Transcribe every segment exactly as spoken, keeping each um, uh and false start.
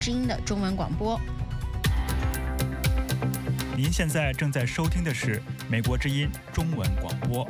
之音的中文广播。 您现在正在收听的是美国之音中文广播。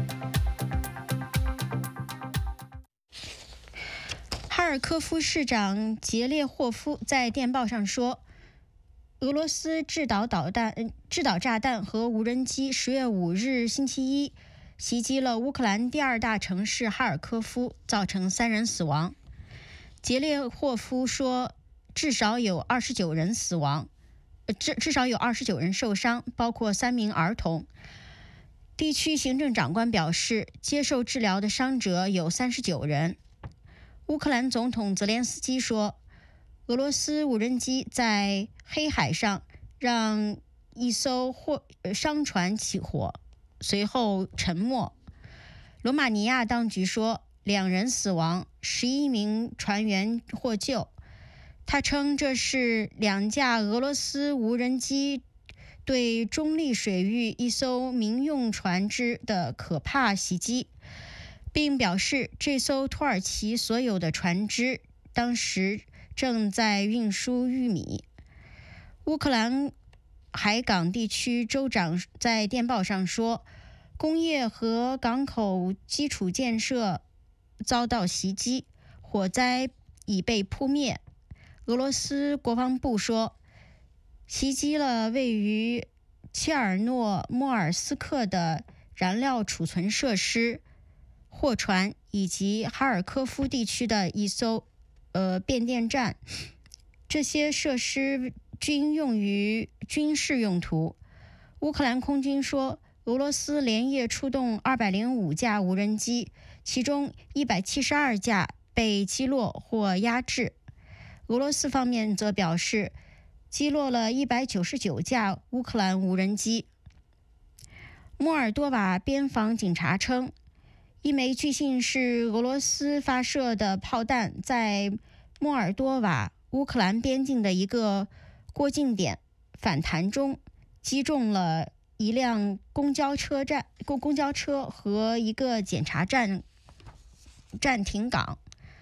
哈尔科夫市长杰列霍夫在电报上说，俄罗斯制导导弹、制导炸弹和无人机十月五日星期一袭击了乌克兰第二大城市哈尔科夫，造成三人死亡。杰列霍夫说，至少有二十九人死亡，至至少有二十九人受伤，包括三名儿童。地区行政长官表示，接受治疗的伤者有三十九人。乌克兰总统泽连斯基说，俄罗斯无人机在黑海上让一艘货商船起火，随后沉没。罗马尼亚当局说，两人死亡，十一名船员获救。他称这是两架俄罗斯无人机对中立水域一艘民用船只的可怕袭击，并表示这艘土耳其所有的船只当时正在运输玉米。乌克兰海港地区州长在电报上说，工业和港口基础建设遭到袭击，火灾已被扑灭。俄罗斯国防部说，袭击了位于切尔诺莫尔斯克的燃料储存设施、货船以及哈尔科夫地区的一艘呃变电站。这些设施均用于军事用途。乌克兰空军说，俄罗斯连夜出动二百零五架无人机，其中一百七十二架被击落或压制。俄罗斯方面则表示，击落了一百九十九架乌克兰无人机。莫尔多瓦边防警察称，一枚据信是俄罗斯发射的炮弹在莫尔多瓦乌克兰边境的一个过境点反弹中击中了一辆公交车站、公公交车和一个检查站站停岗。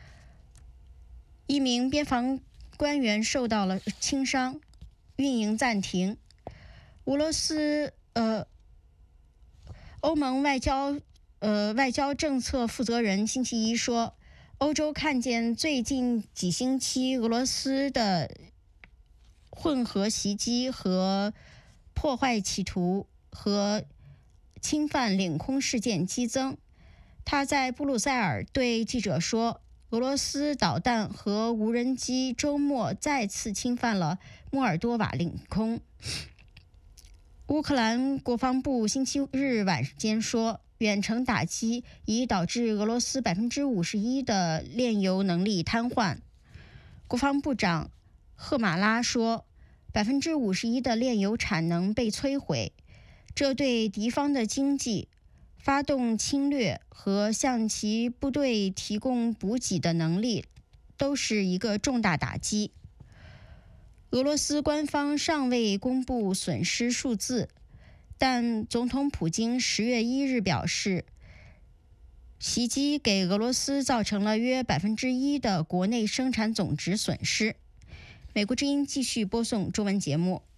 一名边防官员受到了轻伤，运营暂停。俄罗斯呃欧盟外交呃外交政策负责人星期一说，欧洲看见最近几星期俄罗斯的混合袭击和破坏企图和侵犯领空事件激增。他在布鲁塞尔对记者说，俄罗斯导弹和无人机周末再次侵犯了莫尔多瓦领空。乌克兰国防部星期日晚间说，远程打击已导致俄罗斯百分之五十一的炼油能力瘫痪。国防部长赫马拉说，百分之五十一的炼油产能被摧毁，这对敌方的经济、发动侵略和向其部队提供补给的能力都是一个重大打击。俄罗斯官方尚未公布损失数字，但总统普京十月一日表示，袭击给俄罗斯造成了约百分之一的国内生产总值损失。美国之音继续播送中文节目。